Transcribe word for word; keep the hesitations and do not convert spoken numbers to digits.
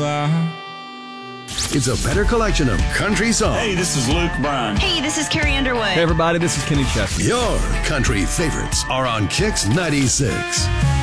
uh-huh. It's a better collection of country songs. Hey, this is Luke Bryan. Hey, this is Carrie Underwood. Hey, everybody, this is Kenny Chesney. Your country favorites are on Kix ninety-six.